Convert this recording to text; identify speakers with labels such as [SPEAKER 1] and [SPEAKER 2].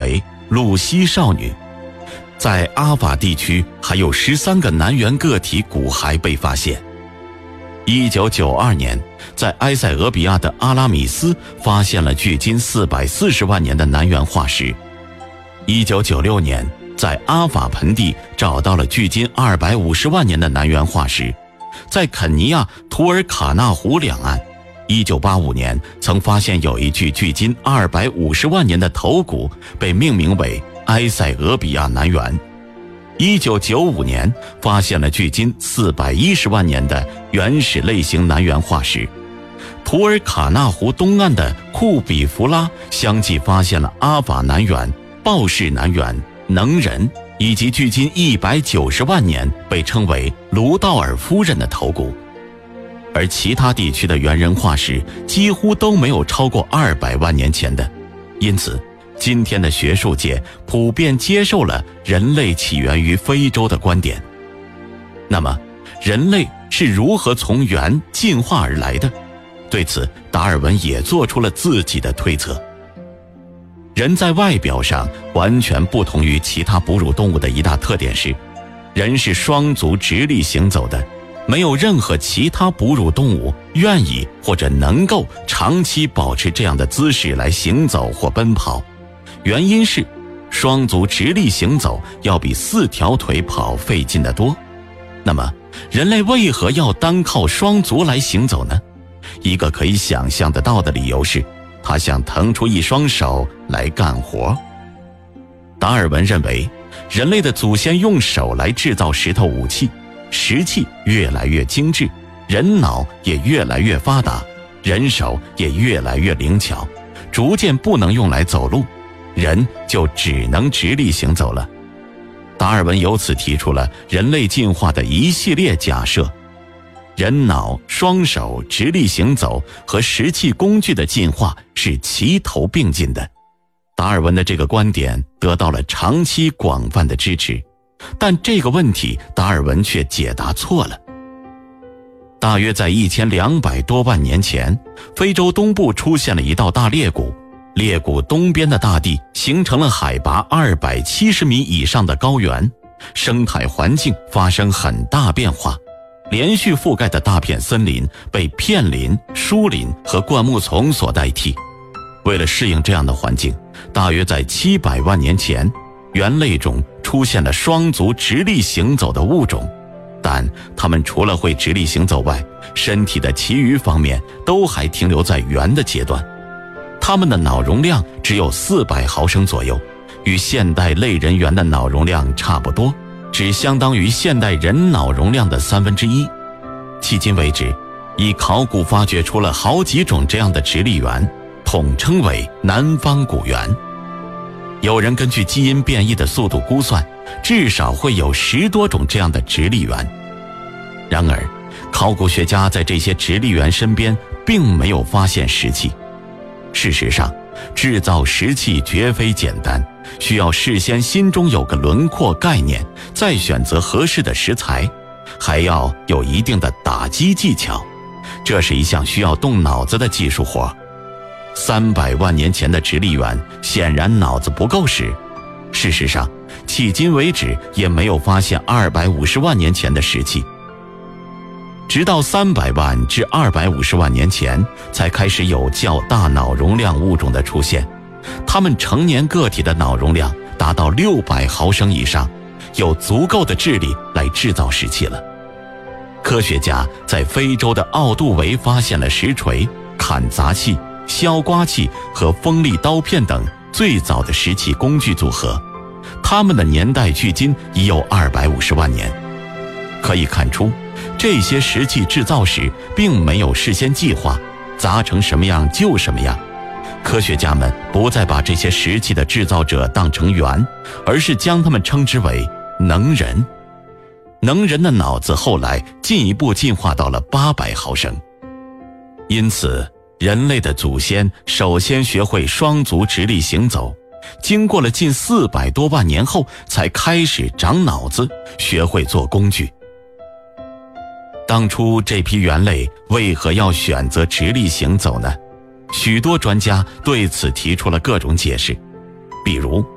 [SPEAKER 1] 为露西少女。在阿法地区还有13个南猿个体骨骸被发现。1992年，在埃塞俄比亚的阿拉米斯发现了距今440万年的南猿化石。1996年，在阿法盆地找到了距今250万年的南猿化石。在肯尼亚图尔卡纳湖两岸，1985年曾发现有一具距今250万年的头骨，被命名为埃塞俄比亚南猿。1995年发现了距今410万年的原始类型南猿化石。图尔卡纳湖东岸的库比弗拉相继发现了阿法南猿、豹式南猿、能人，以及距今190万年被称为卢道尔夫人的头骨。而其他地区的猿人化石几乎都没有超过200万年前的，因此今天的学术界普遍接受了人类起源于非洲的观点。那么，人类是如何从猿进化而来的？对此，达尔文也做出了自己的推测。人在外表上完全不同于其他哺乳动物的一大特点是，人是双足直立行走的，没有任何其他哺乳动物愿意或者能够长期保持这样的姿势来行走或奔跑。原因是双足直立行走要比4条腿跑费劲得多。那么人类为何要单靠双足来行走呢？一个可以想象得到的理由是，他想腾出一双手来干活。达尔文认为，人类的祖先用手来制造石头武器，石器越来越精致，人脑也越来越发达，人手也越来越灵巧，逐渐不能用来走路，人就只能直立行走了。达尔文由此提出了人类进化的一系列假设。人脑、双手、直立行走和石器工具的进化是齐头并进的。达尔文的这个观点得到了长期广泛的支持，但这个问题达尔文却解答错了。大约在1200多万年前，非洲东部出现了一道大裂谷，裂谷东边的大地形成了海拔270米以上的高原，生态环境发生很大变化。连续覆盖的大片森林被片林、疏林和灌木丛所代替。为了适应这样的环境，大约在700万年前，猿类中出现了双足直立行走的物种，但它们除了会直立行走外，身体的其余方面都还停留在猿的阶段。它们的脑容量只有400毫升左右，与现代类人猿的脑容量差不多，只相当于现代人脑容量的1/3。迄今为止，已考古发掘出了好几种这样的直立猿，统称为南方古猿。有人根据基因变异的速度估算，至少会有10多种这样的直立猿。然而，考古学家在这些直立猿身边并没有发现石器。事实上，制造石器绝非简单，需要事先心中有个轮廓概念，再选择合适的石材，还要有一定的打击技巧。这是一项需要动脑子的技术活。300万年前的直立猿显然脑子不够使。事实上，迄今为止也没有发现250万年前的石器。直到300万至250万年前，才开始有较大脑容量物种的出现。它们成年个体的脑容量达到600毫升以上，有足够的智力来制造石器了。科学家在非洲的奥杜维发现了石锤、砍砸器、削刮器和锋利刀片等最早的石器工具组合，它们的年代距今已有250万年。可以看出，这些石器制造时并没有事先计划，砸成什么样就什么样。科学家们不再把这些石器的制造者当成猿，而是将他们称之为能人。能人的脑子后来进一步进化到了800毫升。因此，人类的祖先首先学会双足直立行走，经过了近400多万年后，才开始长脑子，学会做工具。当初这批猿类为何要选择直立行走呢？许多专家对此提出了各种解释，比如